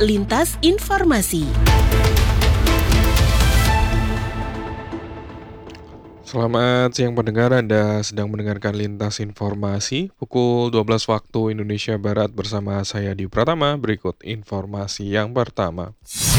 Lintas Informasi. Selamat siang pendengar, Anda sedang mendengarkan Lintas Informasi pukul 12 waktu Indonesia Barat bersama saya di Pratama. Berikut informasi yang pertama.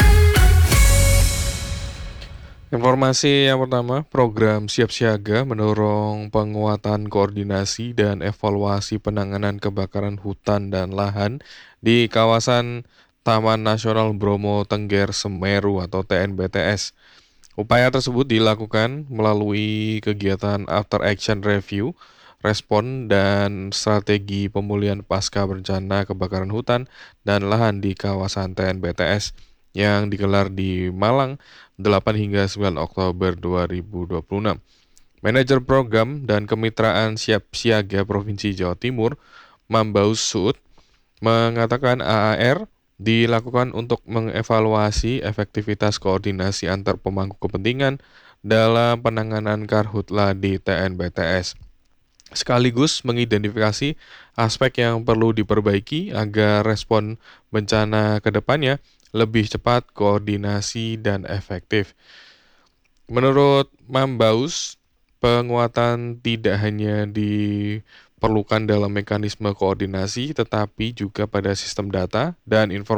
Informasi yang pertama, program Siap Siaga mendorong penguatan koordinasi dan evaluasi penanganan kebakaran hutan dan lahan di kawasan Taman Nasional Bromo Tengger Semeru atau TNBTS. Upaya tersebut dilakukan melalui kegiatan After Action Review, respon dan strategi pemulihan pasca bencana kebakaran hutan dan lahan di kawasan TNBTS yang digelar di Malang 8 hingga 9 Oktober 2026. Manajer Program dan Kemitraan Siap Siaga Provinsi Jawa Timur, Mambaus Suud, mengatakan AAR dilakukan untuk mengevaluasi efektivitas koordinasi antar pemangku kepentingan dalam penanganan karhutla di TNBTS, sekaligus mengidentifikasi aspek yang perlu diperbaiki agar respon bencana ke depannya lebih cepat, koordinasi, dan efektif. Menurut Mambaus, penguatan tidak hanya diperlukan dalam mekanisme koordinasi, tetapi juga pada sistem data dan informasi